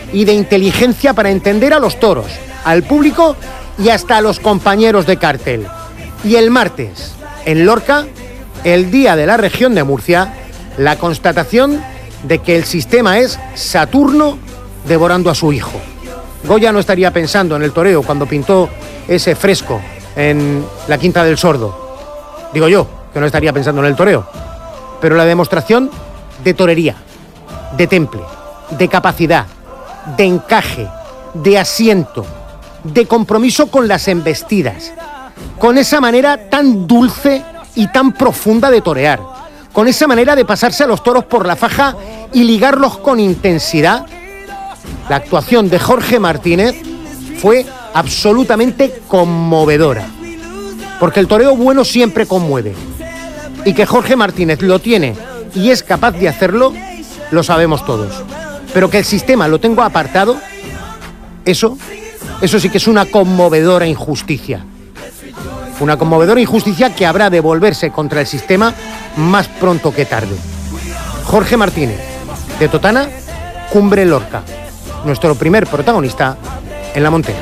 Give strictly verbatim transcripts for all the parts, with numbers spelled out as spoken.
y de inteligencia para entender a los toros, al público y hasta a los compañeros de cartel. Y el martes, en Lorca, el día de la región de Murcia, la constatación de que el sistema es Saturno devorando a su hijo. Goya no estaría pensando en el toreo cuando pintó ese fresco en la Quinta del Sordo. Digo yo, que no estaría pensando en el toreo. Pero la demostración de torería, de temple, de capacidad, de encaje, de asiento, de compromiso con las embestidas, con esa manera tan dulce y tan profunda de torear, con esa manera de pasarse a los toros por la faja y ligarlos con intensidad. La actuación de Jorge Martínez fue absolutamente conmovedora, porque el toreo bueno siempre conmueve, y que Jorge Martínez lo tiene y es capaz de hacerlo, lo sabemos todos, pero que el sistema lo tenga apartado, eso, eso sí que es una conmovedora injusticia, una conmovedora injusticia que habrá de volverse contra el sistema más pronto que tarde. Jorge Martínez, de Totana, Cumbre Lorca, nuestro primer protagonista en la Montera.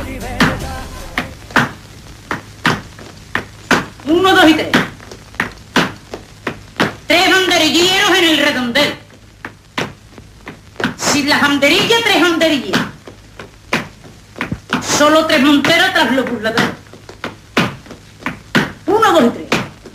Uno, dos y tres. Tres banderilleros en el redondel. Sin las banderillas, tres banderillas. Solo tres monteras tras los burladores. Uno, dos y tres.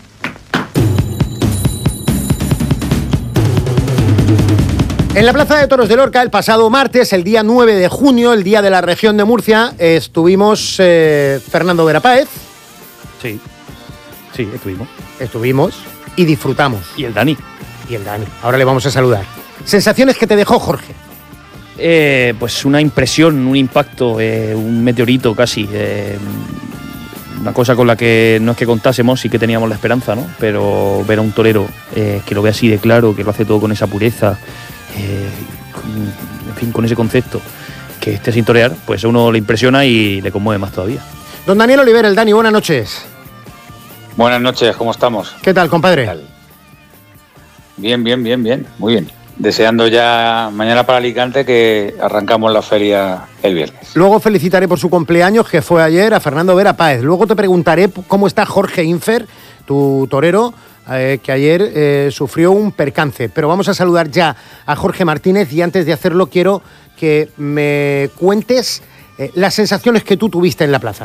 En la Plaza de Toros de Lorca, el pasado martes, el día nueve de junio, el día de la región de Murcia, estuvimos eh, Fernando Vera Páez. Sí, sí, estuvimos. Estuvimos y disfrutamos. Y el Dani. Y el Dani. Ahora le vamos a saludar. ¿Sensaciones que te dejó Jorge? Eh, pues una impresión, un impacto, eh, un meteorito casi. Eh, una cosa con la que no es que contásemos, sí que teníamos la esperanza, ¿no? Pero ver a un torero eh, que lo ve así de claro, que lo hace todo con esa pureza, eh, con, en fin, con ese concepto, que esté sin torear, pues a uno le impresiona y le conmueve más todavía. Don Daniel Olivera, el Dani, buenas noches. Buenas noches, ¿cómo estamos? ¿Qué tal, compadre? ¿Qué tal? Bien, bien, bien, bien, muy bien. Deseando ya mañana para Alicante, que arrancamos la feria el viernes. Luego felicitaré por su cumpleaños, que fue ayer, a Fernando Vera Páez. Luego te preguntaré cómo está Jorge Infer, tu torero, eh, que ayer eh, sufrió un percance. Pero vamos a saludar ya a Jorge Martínez, y antes de hacerlo quiero que me cuentes eh, las sensaciones que tú tuviste en la plaza.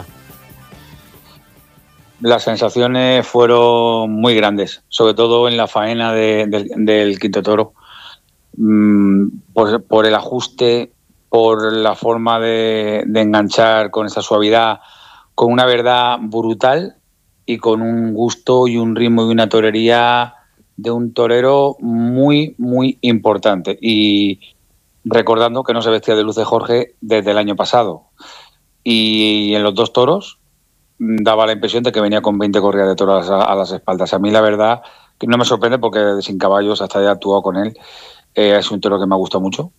Las sensaciones fueron muy grandes, sobre todo en la faena de, de, del Quinto Toro. Por, por el ajuste, por la forma de, de enganchar con esa suavidad, con una verdad brutal y con un gusto y un ritmo y una torería de un torero muy, muy importante. Y recordando que no se vestía de luces Jorge desde el año pasado. Y en los dos toros daba la impresión de que venía con veinte corridas de toros a, a las espaldas. A mí la verdad que no me sorprende, porque sin caballos hasta ya he actuado con él. Eh, es un toro que me ha gustado mucho,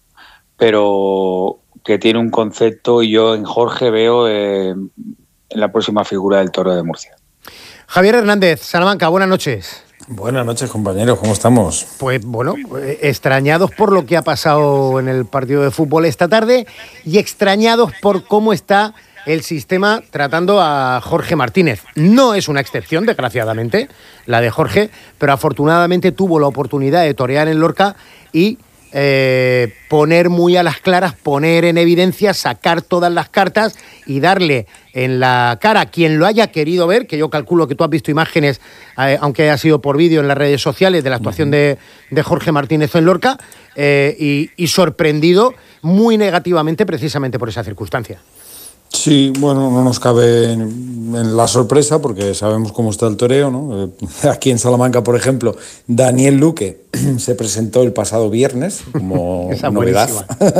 pero que tiene un concepto, y yo en Jorge veo eh, en la próxima figura del toro de Murcia. Javier Hernández, Salamanca, buenas noches. Buenas noches, compañeros, ¿cómo estamos? Pues bueno, extrañados por lo que ha pasado en el partido de fútbol esta tarde y extrañados por cómo está el sistema tratando a Jorge Martínez. No es una excepción, desgraciadamente, la de Jorge, pero afortunadamente tuvo la oportunidad de torear en Lorca y eh, poner muy a las claras, poner en evidencia, sacar todas las cartas y darle en la cara a quien lo haya querido ver, que yo calculo que tú has visto imágenes, eh, aunque haya sido por vídeo en las redes sociales, de la actuación de, de Jorge Martínez en Lorca, eh, y, y sorprendido muy negativamente precisamente por esa circunstancia. Sí, bueno, no nos cabe en, en la sorpresa, porque sabemos cómo está el toreo, ¿no? Aquí en Salamanca, por ejemplo, Daniel Luque se presentó el pasado viernes como novedad.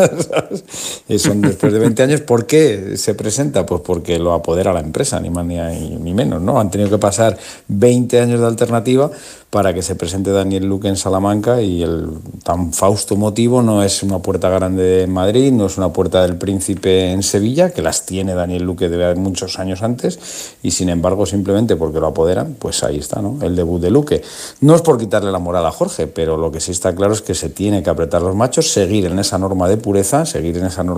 Son después de veinte años. ¿Por qué se presenta? Pues porque lo apodera la empresa, ni más ni, ni menos, ¿no? Han tenido que pasar veinte años de alternativa para que se presente Daniel Luque en Salamanca, y el tan fausto motivo no es una puerta grande en Madrid, no es una puerta del Príncipe en Sevilla, que las tiene Daniel Luque de muchos años antes, y sin embargo, simplemente porque lo apoderan, pues ahí está, ¿no? El debut de Luque. No es por quitarle la moral a Jorge, pero lo que sí está claro es que se tiene que apretar los machos, seguir en esa norma de pureza, seguir en esa norma